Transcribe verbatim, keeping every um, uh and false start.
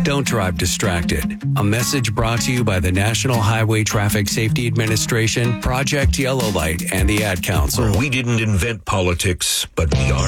Don't drive distracted. A message brought to you by the National Highway Traffic Safety Administration, Project Yellow Light, and the Ad Council. We didn't invent politics, but we are